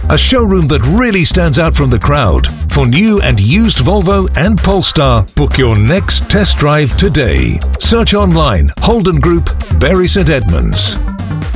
a showroom that really stands out from the crowd. For new and used Volvo and Polestar, book your next test drive today. Search online Holden Group, Bury St Edmunds.